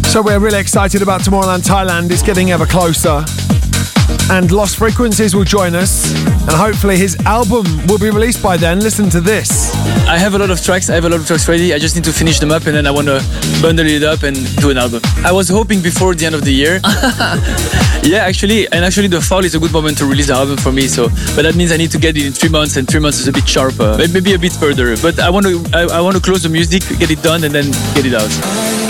So we're really excited about Tomorrowland Thailand. It's getting ever closer. And Lost Frequencies will join us. And hopefully his album will be released by then. Listen to this. I have a lot of tracks ready. I just need to finish them up and then I want to bundle it up and do an album. I was hoping before the end of the year. Yeah, actually the fall is a good moment to release the album for me. But that means I need to get it in 3 months, and 3 months is a bit sharp. Maybe a bit further. But I want to close the music, get it done, and then get it out.